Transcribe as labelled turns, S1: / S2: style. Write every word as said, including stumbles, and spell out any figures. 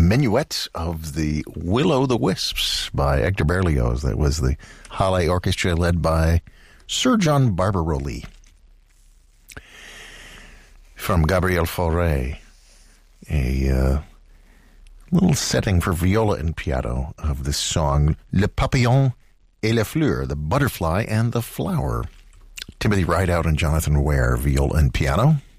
S1: minuet of the Will-O'-the-Wisps by Hector Berlioz. That was the Halle Orchestra led by Sir John Barbaroli. From Gabriel Fauré, a uh, little setting for viola and piano of this song, Le Papillon et la Fleur, the butterfly and the flower. Timothy Rideout and Jonathan Ware, viola and piano.